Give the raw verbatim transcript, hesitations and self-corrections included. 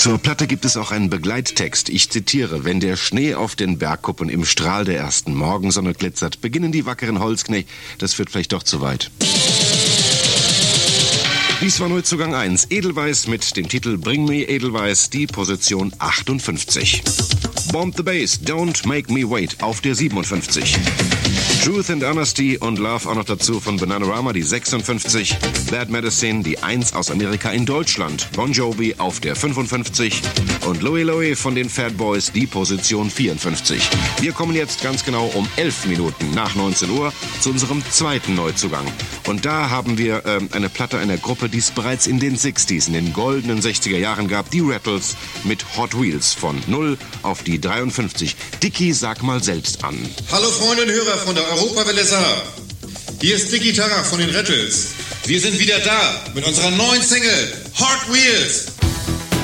Zur Platte gibt es auch einen Begleittext. Ich zitiere: Wenn der Schnee auf den Bergkuppen im Strahl der ersten Morgensonne glitzert, beginnen die wackeren Holzknecht. Das führt vielleicht doch zu weit. Dies war Neuzugang eins. Edelweiss mit dem Titel Bring Me Edelweiss, die Position achtundfünfzig. Bomb the Bass, Don't Make Me Wait auf der siebenundfünfzig. Truth and Honesty und Love auch noch dazu von Bananarama, die sechsundfünfzig. Bad Medicine, die eins aus Amerika in Deutschland. Bon Jovi auf der fünfundfünfzig. Und Louie Louie von den Fat Boys, die Position vierundfünfzig. Wir kommen jetzt ganz genau um elf Minuten nach neunzehn Uhr zu unserem zweiten Neuzugang. Und da haben wir äh, eine Platte einer Gruppe, die es bereits in den sechziger, in den goldenen sechziger Jahren gab. Die Rattles mit Hot Wheels von null auf die dreiundfünfzig. Dicky, sag mal selbst an. Hallo Freunde und Hörer von der Europawelle Saar. Hier ist Dicky Tarrach von den Rattles. Wir sind wieder da mit unserer neuen Single Hot Wheels.